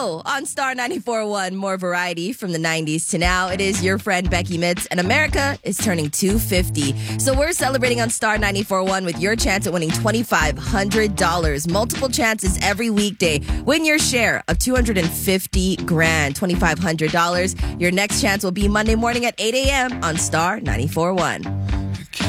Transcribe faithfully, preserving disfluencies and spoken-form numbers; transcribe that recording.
Hello on Star ninety-four point one, more variety from the nineties to now. It is your friend Becky Mitz, and America is turning two hundred fifty. So we're celebrating on Star ninety-four point one with your chance at winning twenty-five hundred dollars. Multiple chances every weekday. Win your share of two hundred fifty grand, twenty-five hundred dollars. Your next chance will be Monday morning at eight a.m. on Star ninety-four point one.